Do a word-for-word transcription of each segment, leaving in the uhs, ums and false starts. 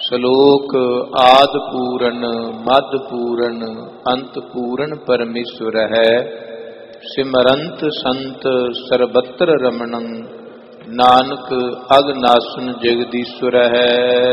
ਸ਼ਲੋਕ ਆਦ ਪੂਰਨ ਮਧ ਪੂਰਨ ਅੰਤ ਪੂਰਨ ਪਰਮੇਸ਼ਵਰ ਹੈ। ਸਿਮਰੰਤ ਸੰਤ ਸਰਬਤਰ ਰਮਣੰ ਨਾਨਕ ਅਗਨਾਸਨ ਜਗਦੀਸ਼ਵਰ ਹੈ।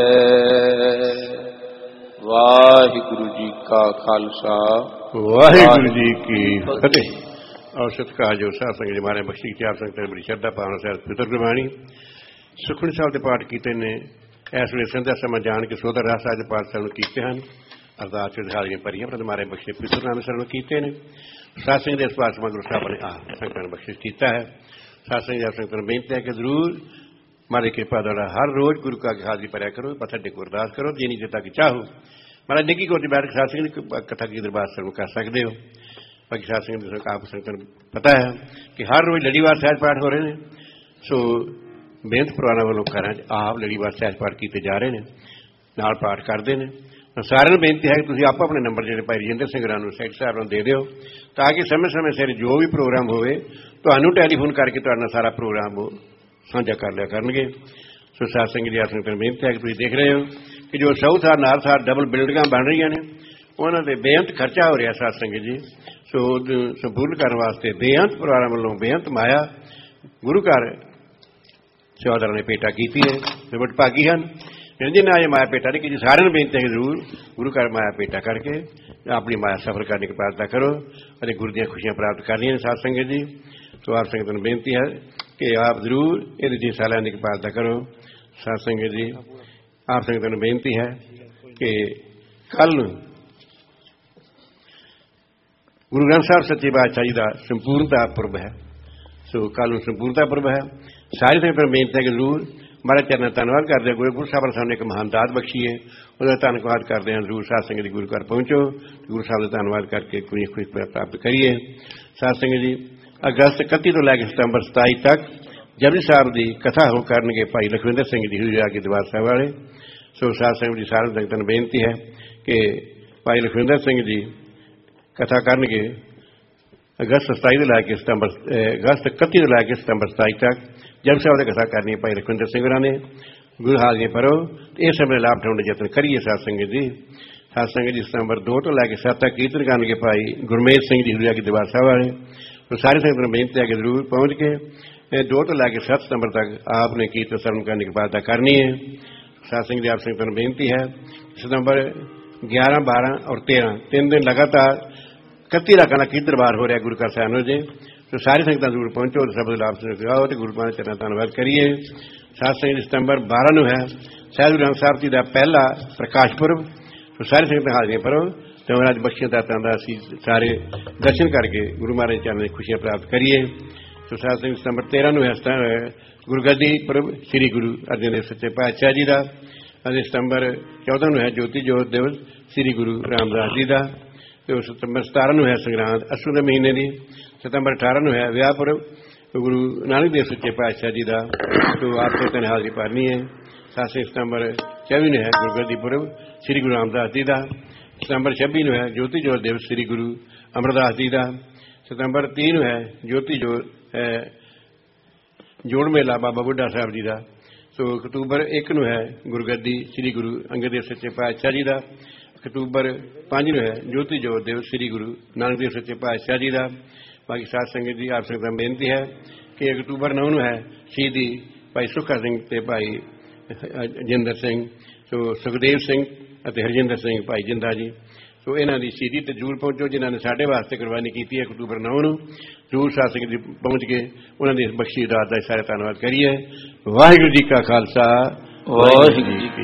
ਵਾਹਿਗੁਰੂ ਜੀ ਕਾ ਖਾਲਸਾ ਵਾਹਿਗੁਰੂ ਜੀ ਕੀ ਫਤਿਹ। ਔਰ ਸਤਿਕਾਰਯੋਗ ਸਾਧ ਸੰਗਤ ਜੀ, ਮਹਾਰਾਜ ਬਖਸ਼ੀ ਚਾਰ ਸੰਗਤਾਂ ਬੜੀ ਸ਼ਰਧਾ ਭਾਵਨਾ ਸਹਿਤ ਪਿਤਰ ਗੁਰਬਾਣੀ ਸੁਖਮਨੀ ਸਾਹਿਬ ਦੇ ਪਾਠ ਕੀਤੇ ਨੇ। ਇਸ ਵੇਲੇ ਸੰਧਿਆ ਸਮਾਂ ਜਾਣ ਕੇ ਸੋਧਰ ਰਸ ਅੱਜ ਪਾਠ ਸਾਹਿਬ ਕੀਤੇ ਹਨ। ਅਰਦਾਸ ਚ ਹਾਜ਼ਰੀਆਂ ਭਰੀਆਂ ਪਰ ਮਹਾਰਾਜ ਬਖਸ਼ੇ ਪਿਤਰ ਨਾਮ ਸਰਵ ਕੀਤੇ ਨੇ। ਸਾਧ ਸੰਗਤ ਦੇ ਇਸ ਪਾਠ ਸਮਾਂ ਗੁਰੂ ਸਾਹਿਬ ਨੇ ਆ ਸੰਗਤਾਂ ਨੂੰ ਬਖਸ਼ਿਸ਼ ਕੀਤਾ ਹੈ। ਸਾਧ ਸੰਗਤ ਦੀ ਸੰਗਤਾਂ ਨੂੰ ਬੇਨਤੀ ਹੈ ਕਿ ਜ਼ਰੂਰ ਮਹਾਰਾਜ ਕਿਰਪਾ ਦੁਆਰਾ ਹਰ ਰੋਜ਼ ਗੁਰੂ ਕਾ ਹਾਜ਼ਰੀ ਭਰਿਆ ਕਰੋ, ਮੱਥਾ ਟੇਕੋ, ਅਰਦਾਸ ਕਰੋ, ਜਿੰਨੀ ਜਿੱਤਾ ਕਿ ਚਾਹੋ ਮਹਾਰਾਜ ਨਿੱਕੀ ਕੋਲ ਬੈਠ ਕੇ ਸਾਧ ਸੰਗਤ ਦੀ ਕਥਾ ਕੀ ਦਰਬਾਰ ਸਰਵ ਕਰ ਸਕਦੇ ਹੋ। ਬਾਕੀ ਸਾਧ ਸੰਗਤ ਦੀ ਆਪ ਸੰਗਤਾਂ ਨੂੰ ਪਤਾ ਹੈ ਕਿ ਹਰ ਰੋਜ਼ ਲੜੀਵਾਰ ਸਹਿਜ ਪਾਠ ਹੋ ਰਹੇ ਨੇ। ਸੋ ਬੇਨਤ ਪਰਿਵਾਰਾਂ ਵੱਲੋਂ ਘਰਾਂ 'ਚ ਆਪ ਲੜੀਵਾਰ ਸਹਿਜ ਪਾਠ ਕੀਤੇ ਜਾ ਰਹੇ ਨੇ, ਨਾਲ ਪਾਠ ਕਰਦੇ ਨੇ। ਸਾਰਿਆਂ ਨੂੰ ਬੇਨਤੀ ਹੈ ਕਿ ਤੁਸੀਂ ਆਪੋ ਆਪਣੇ ਨੰਬਰ ਜਿਹੜੇ ਭਾਈ ਰਜਿੰਦਰ ਸਿੰਘ ਰਾਣੂ ਸੈਕਟਰੀ ਸਾਹਿਬ ਨੂੰ ਦੇ ਦਿਓ ਤਾਂ ਕਿ ਸਮੇਂ ਸਮੇਂ ਸਿਰ ਜੋ ਵੀ ਪ੍ਰੋਗਰਾਮ ਹੋਵੇ ਤੁਹਾਨੂੰ ਟੈਲੀਫੋਨ ਕਰਕੇ ਤੁਹਾਡੇ ਨਾਲ ਸਾਰਾ ਪ੍ਰੋਗਰਾਮ ਉਹ ਸਾਂਝਾ ਕਰ ਲਿਆ ਕਰਨਗੇ। ਸੋ ਸਾਧ ਸੰਗਤ ਦੀ ਆਪ ਨੂੰ ਬੇਨਤੀ ਹੈ ਕਿ ਤੁਸੀਂ ਦੇਖ ਰਹੇ ਹੋ ਕਿ ਜੋ ਸਾਊਥਾਰ ਨਾਰਥਾਰ ਡਬਲ ਬਿਲਡਿੰਗਾਂ ਬਣ ਰਹੀਆਂ ਨੇ ਉਹਨਾਂ ਦੇ ਬੇਅੰਤ ਖਰਚਾ ਹੋ ਰਿਹਾ। ਸਾਧ ਸੰਗਤ ਜੀ ਸੋ ਸੰਪੂਰਨ ਕਰਨ ਵਾਸਤੇ ਬੇਅੰਤ ਪਰਿਵਾਰਾਂ ਵੱਲੋਂ ਬੇਅੰਤ ਮਾਇਆ ਗੁਰੂ ਘਰ ਸੇਵਾਦਾਰਾਂ ਨੇ ਭੇਟਾ ਕੀਤੀ ਹੈ। ਨਿਮਟ ਭਾਗੀ ਹਨ ਜਿਹਨਾਂ ਇਹ ਮਾਇਆ ਭੇਟਾ ਨਹੀਂ ਕੀਤੀ। ਸਾਰਿਆਂ ਨੂੰ ਬੇਨਤੀ ਹੈ ਕਿ ਜ਼ਰੂਰ ਗੁਰੂ ਘਰ ਮਾਇਆ ਭੇਟਾ ਕਰਕੇ ਆਪਣੀ ਮਾਇਆ ਸਫਲ ਕਰਨ ਦੀ ਪ੍ਰਾਰਥਨਾ ਕਰੋ ਅਤੇ ਗੁਰੂ ਦੀਆਂ ਖੁਸ਼ੀਆਂ ਪ੍ਰਾਪਤ ਕਰਨੀਆਂ ਨੇ। ਸਾਧ ਸੰਗਤ ਜੀ ਸੋ ਆਪ ਸੰਗਤ ਨੂੰ ਬੇਨਤੀ ਹੈ ਕਿ ਆਪ ਜ਼ਰੂਰ ਇਹਦੇ ਜੀ ਸਾਲਾਂ ਦੀ ਪ੍ਰਾਰਥਨਾ ਕਰੋ। ਸਾਧ ਸੰਗਤ ਜੀ ਆਪ ਸੰਗਤ ਨੂੰ ਬੇਨਤੀ ਹੈ ਕਿ ਕੱਲ੍ਹ ਨੂੰ ਗੁਰੂ ਗ੍ਰੰਥ ਸਾਹਿਬ ਸੱਚੇ ਪਾਤਸ਼ਾਹ ਜੀ ਦਾ ਸੰਪੂਰਨਤਾ ਪੁਰਬ ਹੈ। ਸੋ ਕੱਲ੍ਹ ਨੂੰ ਸੰਪੂਰਨਤਾ ਪੁਰਬ ਹੈ। ਸਾਰੀ ਸੰਗਤ ਨੂੰ ਬੇਨਤੀ ਹੈ ਕਿ ਜ਼ਰੂਰ ਮਹਾਰਾਜ ਚਰਨਾਂ ਧੰਨਵਾਦ ਕਰਦੇ ਹਾਂ। ਗੁਰੂ ਸਾਹਿਬ ਨੇ ਸਾਨੂੰ ਇੱਕ ਮਹਾਨ ਦਾਤ ਬਖਸ਼ੀ ਹੈ, ਉਹਦਾ ਧੰਨਵਾਦ ਕਰਦੇ ਹਾਂ। ਜ਼ਰੂਰ ਸਾਧ ਸੰਗਤ ਜੀ ਗੁਰੂ ਘਰ ਪਹੁੰਚੋ, ਗੁਰੂ ਸਾਹਿਬ ਦਾ ਧੰਨਵਾਦ ਕਰਕੇ ਕੋਈ ਖੁਸ਼ੀ ਪ੍ਰਾਪਤ ਕਰੀਏ। ਸਾਧ ਸੰਗਤ ਜੀ ਅਗਸਤ ਇਕੱਤੀ ਤੋਂ ਲੈ ਕੇ ਸਤੰਬਰ ਸਤਾਈ ਤੱਕ ਜਪਜੀ ਸਾਹਿਬ ਦੀ ਕਥਾ ਹੋ ਕਰਨਗੇ ਭਾਈ ਲਖਵਿੰਦਰ ਸਿੰਘ ਜੀ ਹੋਈ ਆ ਕੇ ਦਰਬਾਰ ਸਾਹਿਬ ਵਾਲੇ। ਸੋ ਸਾਧ ਸੰਗਤ ਜੀ ਸਾਰਿਆਂ ਸੰਗਤਾਂ ਨੂੰ ਬੇਨਤੀ ਹੈ ਕਿ ਭਾਈ ਲਖਵਿੰਦਰ ਸਿੰਘ ਜੀ ਕਥਾ ਕਰਨਗੇ ਅਗਸਤ ਸਤਾਈ ਤੋਂ ਲੈ ਕੇ ਸਤੰਬਰ ਅਗਸਤ ਇਕੱਤੀ ਤੋਂ ਲੈ ਕੇ ਸਤੰਬਰ ਸਤਾਈ ਤੱਕ ਜਪਜੀ ਸਾਹਿਬ ਦੀ ਕਥਾ ਕਰਨੀ ਹੈ ਭਾਈ ਲਖਵਿੰਦਰ ਸਿੰਘ ਹੋਰਾਂ ਨੇ। ਗੁਰੂ ਹਾਜ਼ਰੀਆਂ ਭਰੋ ਇਹ ਸਮੇਂ ਲਾਭ ਉਠਾਉਣ ਦਾ ਯਤਨ ਕਰੀਏ। ਸਾਧ ਸੰਗਤ ਜੀ ਸਾਧ ਸੰਗਤ ਜੀ ਸਤੰਬਰ ਦੋ ਤੋਂ ਲੈ ਕੇ ਸੱਤ ਤੱਕ ਕੀਰਤਨ ਕਰਨਗੇ ਭਾਈ ਗੁਰਮੇਲ ਸਿੰਘ ਜੀ ਹੋਈ ਆ ਕੇ ਦਰਬਾਰ ਸਾਹਿਬ ਵਾਲੇ। ਸੋ ਸਾਰੀ ਸੰਗਤ ਨੂੰ ਬੇਨਤੀ ਹੈ ਕਿ ਜ਼ਰੂਰ ਪਹੁੰਚ ਕੇ ਦੋ ਤੋਂ ਲੈ ਕੇ ਸੱਤ ਸਤੰਬਰ ਤੱਕ ਆਪ ਨੇ ਕੀਰਤਨ ਸਰਵਣ ਕਰਨ ਦੀ ਪ੍ਰਾਰਥਨਾ ਕਰਨੀ ਹੈ। ਸਾਧ ਸੰਗਤ ਦੀ ਆਪ ਸੰਗਤਾਂ ਨੂੰ ਬੇਨਤੀ ਹੈ ਸਤੰਬਰ ਗਿਆਰਾਂ ਬਾਰਾਂ ਔਰ ਤੇਰਾਂ ਤਿੰਨ ਦਿਨ ਲਗਾਤਾਰ ਇਕੱਤੀ ਲੱਖਾਂ ਦਾ ਕੀਰਤਨ ਦਰਬਾਰ ਹੋ ਰਿਹਾ ਗੁਰੂ ਘਰ ਸਾਹਿਬ ਨੂੰ ਜੀ। ਸੋ ਸਾਰੀ ਸੰਗਤਾਂ ਜ਼ਰੂਰ ਪਹੁੰਚੋ, ਸਭ ਦੇ ਲਾਭ ਸੁਣਾਓ ਅਤੇ ਗੁਰੂ ਮਹਾਰਾਜ ਚਰਨਾਂ ਧੰਨਵਾਦ ਕਰੀਏ। ਸਾਧ ਸੰਗਤ ਸਤੰਬਰ ਬਾਰਾਂ ਨੂੰ ਹੈ ਸਹਿਜ ਗੁਰੂ ਗ੍ਰੰਥ ਸਾਹਿਬ ਜੀ ਦਾ ਪਹਿਲਾ ਪ੍ਰਕਾਸ਼ ਪੁਰਬ। ਸੋ ਸਾਰੀ ਸੰਗਤਾਂ ਹਾਜ਼ਰੀਆਂ ਭਰੋ ਤੇ ਮਹਾਰਾਜ ਬਖਸ਼ੀਆਂ ਦਾਤਾਂ ਦਾ ਅਸੀਂ ਸਾਰੇ ਦਰਸ਼ਨ ਕਰਕੇ ਗੁਰੂ ਮਹਾਰਾਜ ਚਰਨਾਂ ਦੀ ਖੁਸ਼ੀਆਂ ਪ੍ਰਾਪਤ ਕਰੀਏ। ਸੋ ਸਾਧ ਸੰਗਤ ਸਤੰਬਰ ਤੇਰਾਂ ਨੂੰ ਹੈ ਗੁਰਗੱਦੀ ਪੁਰਬ ਸ੍ਰੀ ਗੁਰੂ ਅਰਜਨ ਦੇਵ ਸੱਚੇ ਪਾਤਸ਼ਾਹ ਜੀ ਦਾ। ਅਤੇ ਸਤੰਬਰ ਚੌਦਾਂ ਨੂੰ ਹੈ ਜੋਤੀ ਜੋਤ ਦਿਵਸ ਸ੍ਰੀ ਗੁਰੂ ਰਾਮਦਾਸ ਜੀ ਦਾ। ਤੇ ਸਤੰਬਰ ਸਤਾਰਾਂ ਨੂੰ ਹੈ ਸੰਗਰਾਂਦ ਅਸ਼ੂ ਦੇ ਮਹੀਨੇ ਦੀ। ਸਤੰਬਰ ਅਠਾਰਾਂ ਨੂੰ ਹੈ ਵਿਆਹ ਪੁਰਬ ਗੁਰੂ ਨਾਨਕ ਦੇਵ ਸੱਚੇ ਪਾਤਸ਼ਾਹ ਜੀ ਦਾ। ਸੋ ਆਪ ਸੰਗਤਾਂ ਨੇ ਹਾਜ਼ਰੀ ਭਰਨੀ ਹੈ। ਸੱਤ ਸਤੰਬਰ ਚੌਵੀ ਨੂੰ ਹੈ ਗੁਰਗੱਦੀ ਪੁਰਬ ਸ੍ਰੀ ਗੁਰੂ ਰਾਮਦਾਸ ਜੀ ਦਾ। ਸਤੰਬਰ ਛੱਬੀ ਨੂੰ ਹੈ ਜੋਤੀ ਜੋਤ ਦਿਵਸ ਸ੍ਰੀ ਗੁਰੂ ਅਮਰਦਾਸ ਜੀ ਦਾ। ਸਤੰਬਰ ਤੀਹ ਨੂੰ ਹੈ ਜੋਤੀ ਜੋਤ ਜੋੜ ਮੇਲਾ ਬਾਬਾ ਬੁੱਢਾ ਸਾਹਿਬ ਜੀ ਦਾ। ਸੋ ਅਕਤੂਬਰ ਇੱਕ ਨੂੰ ਹੈ ਗੁਰਗੱਦੀ ਸ੍ਰੀ ਗੁਰੂ ਅੰਗਦ ਦੇਵ ਸੱਚੇ ਪਾਤਸ਼ਾਹ ਜੀ ਦਾ। ਅਕਤੂਬਰ ਪੰਜ ਨੂੰ ਹੈ ਜੋਤੀ ਜੋਤ ਦਿਵਸ ਸ੍ਰੀ ਗੁਰੂ ਨਾਨਕ ਦੇਵ ਸੱਚੇ ਪਾਤਸ਼ਾਹ ਜੀ ਦਾ। ਬਾਕੀ ਸਾਧ ਸੰਗਤ ਦੀ ਆਪ ਸੰਗਤਾਂ ਨੂੰ ਬੇਨਤੀ ਹੈ ਕਿ ਅਕਤੂਬਰ ਨੌਂ ਨੂੰ ਹੈ ਸ਼ਹੀਦੀ ਭਾਈ ਸੁੱਖਾ ਸਿੰਘ ਤੇ ਭਾਈ ਜਿੰਦਰ ਸਿੰਘ। ਸੋ ਸੁਖਦੇਵ ਸਿੰਘ ਅਤੇ ਹਰਜਿੰਦਰ ਸਿੰਘ ਭਾਈ ਜਿੰਦਾ ਜੀ। ਸੋ ਇਹਨਾਂ ਦੀ ਸ਼ਹੀਦੀ ਤੇ ਜ਼ਰੂਰ ਪਹੁੰਚੋ ਜਿਨ੍ਹਾਂ ਨੇ ਸਾਡੇ ਵਾਸਤੇ ਕੁਰਬਾਨੀ ਕੀਤੀ ਹੈ। ਅਕਤੂਬਰ ਨੌਂ ਨੂੰ ਜ਼ਰੂਰ ਸਾਧ ਸੰਗਤ ਜੀ ਪਹੁੰਚ ਕੇ ਉਹਨਾਂ ਦੀ ਬਖਸ਼ੀ ਦਾਤ ਦਾ ਸਾਰੇ ਧੰਨਵਾਦ ਕਰੀਏ। ਵਾਹਿਗੁਰੂ ਜੀ ਕਾ ਖਾਲਸਾ ਵਾਹਿਗੁਰੂ ਜੀ ਕੀ